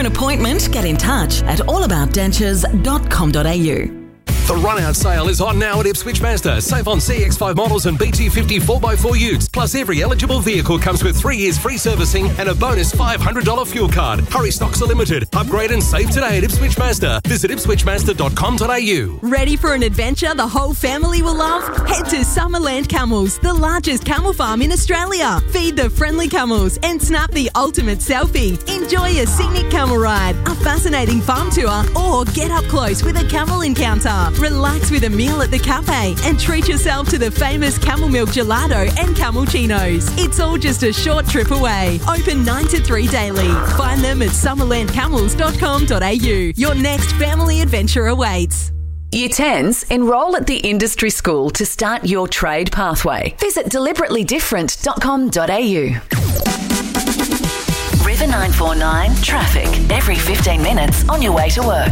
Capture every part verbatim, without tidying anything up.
appointment, get in touch at all about dentures dot com dot a u. The run-out sale is on now at Ipswich Mazda. Save on C X five models and B T fifty four by four utes. Plus, every eligible vehicle comes with three years free servicing and a bonus five hundred dollars fuel card. Hurry, stocks are limited. Upgrade and save today at Ipswich Mazda. Visit ipswich mazda dot com dot a u. Ready for an adventure the whole family will love? Head to Summerland Camels, the largest camel farm in Australia. Feed the friendly camels and snap the ultimate selfie. Enjoy a scenic camel ride, a fascinating farm tour, or get up close with a camel encounter. Relax with a meal at the cafe and treat yourself to the famous camel milk gelato and camulchinos. It's all just a short trip away. Open nine to three daily. Find them at summerland camels dot com dot a u. Your next family adventure awaits. Year tens, enrol at the industry school to start your trade pathway. Visit deliberately different dot com dot a u. River nine four nine traffic every fifteen minutes on your way to work.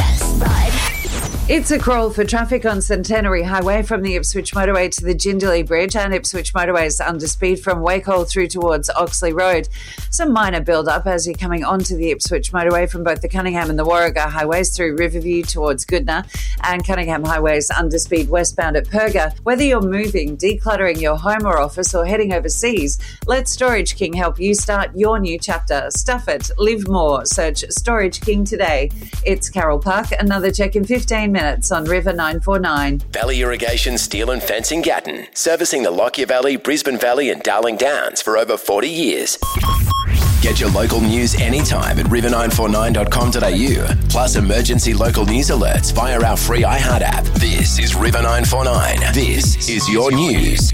It's a crawl for traffic on Centenary Highway from the Ipswich Motorway to the Jindalee Bridge, and Ipswich Motorway's under speed from Wacol through towards Oxley Road. Some minor build-up as you're coming onto the Ipswich Motorway from both the Cunningham and the Warragah Highways through Riverview towards Goodna, and Cunningham Highway's under speed westbound at Perga. Whether you're moving, decluttering your home or office, or heading overseas, let Storage King help you start your new chapter. Stuff it, live more. Search Storage King today. It's Carol Park. Another check in fifteen minutes. Minutes on River nine four nine. Valley Irrigation Steel and Fencing Gatton, servicing the Lockyer Valley, Brisbane Valley and Darling Downs for over forty years. Get your local news anytime at river nine four nine dot com dot a u, plus emergency local news alerts via our free iHeart app. This is River nine four nine. This is your news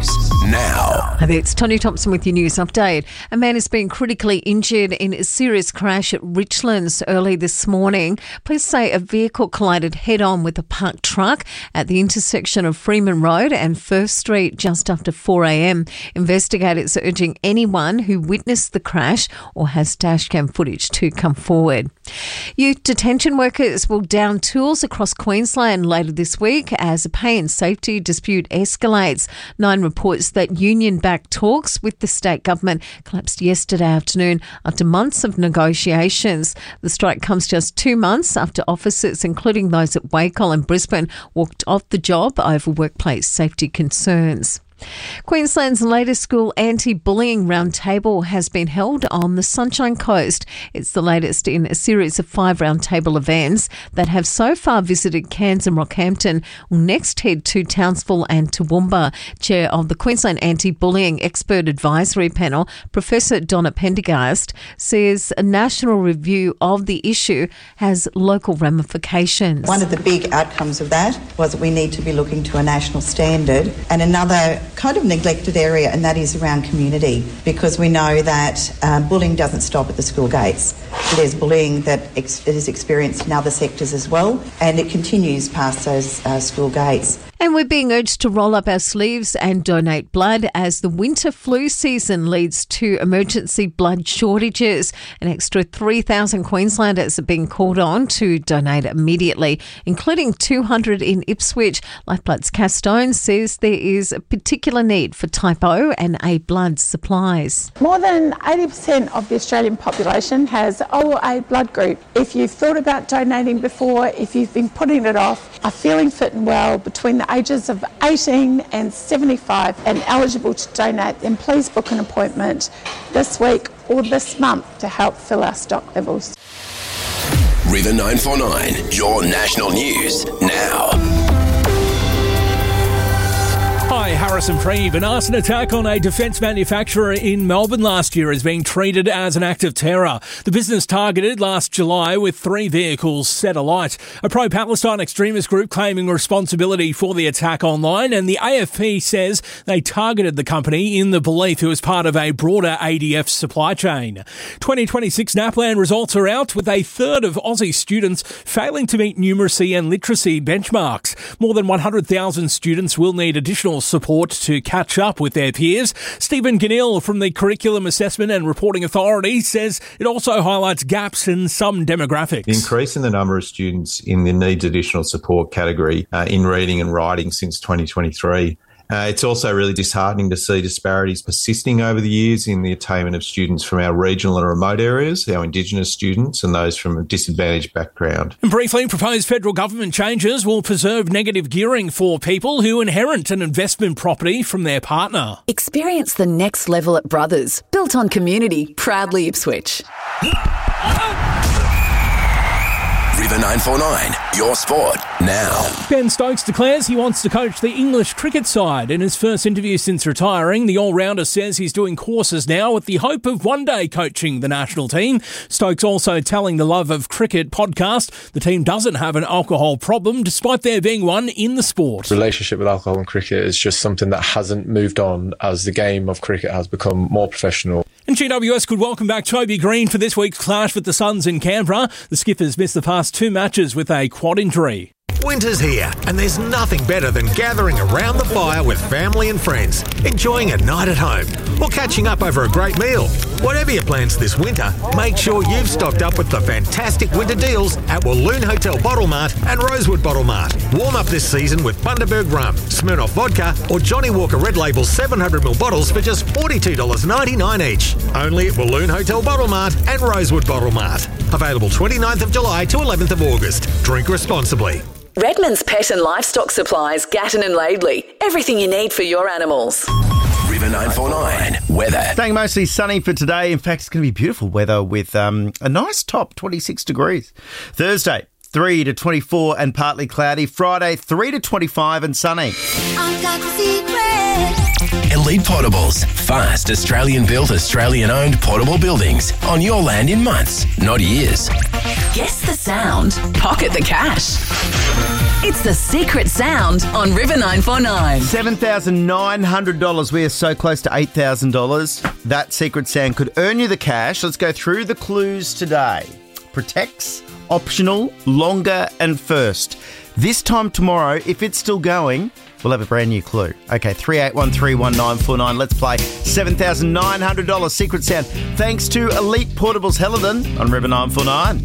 now. Hi there, it's Tony Thompson with your news update. A man has been critically injured in a serious crash at Richlands early this morning. Police say a vehicle collided head-on with a parked truck at the intersection of Freeman Road and First Street just after four a m. Investigators are urging anyone who witnessed the crash or has dashcam footage to come forward. Youth detention workers will down tools across Queensland later this week as a pay and safety dispute escalates. Nine reports that union-backed talks with the state government collapsed yesterday afternoon after months of negotiations. The strike comes just two months after officers, including those at Wacol and Brisbane, walked off the job over workplace safety concerns. Queensland's latest school anti-bullying roundtable has been held on the Sunshine Coast. It's the latest in a series of five roundtable events that have so far visited Cairns and Rockhampton. Will next head to Townsville and Toowoomba. Chair of the Queensland Anti-Bullying Expert Advisory Panel, Professor Donna Pendergast, says a national review of the issue has local ramifications. One of the big outcomes of that was that we need to be looking to a national standard, and another kind of neglected area, and that is around community, because we know that uh, bullying doesn't stop at the school gates. There's bullying that ex- is experienced in other sectors as well, and it continues past those uh, school gates. And we're being urged to roll up our sleeves and donate blood as the winter flu season leads to emergency blood shortages. An extra three thousand Queenslanders are being called on to donate immediately, including two hundred in Ipswich. Lifeblood's Castone says there is a particular need for type O and A blood supplies. More than eighty percent of the Australian population has O or A blood group. If you've thought about donating before, if you've been putting it off, are feeling fit and well between the ages of eighteen and seventy-five and eligible to donate, then please book an appointment this week or this month to help fill our stock levels. River nine four nine, your national news now. Hi, Harrison Freeb. An arson attack on a defence manufacturer in Melbourne last year is being treated as an act of terror. The business targeted last July with three vehicles set alight. A pro-Palestine extremist group claiming responsibility for the attack online, and the A F P says they targeted the company in the belief it was part of a broader A D F supply chain. twenty twenty-six NAPLAN results are out, with a third of Aussie students failing to meet numeracy and literacy benchmarks. More than one hundred thousand students will need additional support to catch up with their peers. Stephen Ganil from the Curriculum Assessment and Reporting Authority says it also highlights gaps in some demographics. The increase in the number of students in the needs additional support category uh, in reading and writing since twenty twenty-three Uh, it's also really disheartening to see disparities persisting over the years in the attainment of students from our regional and remote areas, our Indigenous students and those from a disadvantaged background. And briefly, proposed federal government changes will preserve negative gearing for people who inherit an investment property from their partner. Experience the next level at Brothers, built on community, proudly Ipswich. River nine four nine, your sport now. Ben Stokes declares he wants to coach the English cricket side. In his first interview since retiring, the all-rounder says he's doing courses now with the hope of one day coaching the national team. Stokes also telling the Love of Cricket podcast the team doesn't have an alcohol problem, despite there being one in the sport. Relationship with alcohol and cricket is just something that hasn't moved on as the game of cricket has become more professional. And G W S could welcome back Toby Green for this week's clash with the Suns in Canberra. The Skippers missed the past two matches with a quad injury. Winter's here, and there's nothing better than gathering around the fire with family and friends, enjoying a night at home, or catching up over a great meal. Whatever your plans this winter, make sure you've stocked up with the fantastic winter deals at Walloon Hotel Bottle Mart and Rosewood Bottle Mart. Warm up this season with Bundaberg Rum, Smirnoff Vodka, or Johnny Walker Red Label seven hundred milliliter bottles for just forty-two dollars ninety-nine each. Only at Walloon Hotel Bottle Mart and Rosewood Bottle Mart. Available twenty-ninth of July to eleventh of August. Drink responsibly. Redmond's Pet and Livestock Supplies, Gatton and Laidley. Everything you need for your animals. River nine four nine, weather. Staying mostly sunny for today. In fact, it's going to be beautiful weather with um, a nice top, twenty-six degrees. Thursday, three to twenty-four and partly cloudy. Friday, three to twenty-five and sunny. I've got the secret. Elite Portables. Fast, Australian-built, Australian-owned portable buildings. On your land in months, not years. Guess the sound. Pocket the cash. It's the secret sound on River nine four nine. seven thousand nine hundred dollars. We are so close to eight thousand dollars. That secret sound could earn you the cash. Let's go through the clues today. Protects, optional, longer and first. This time tomorrow, if it's still going, we'll have a brand new clue. Okay, three eight one three one nine four nine. Let's play seven thousand nine hundred dollars secret sound. Thanks to Elite Portables Helidon on River nine four nine.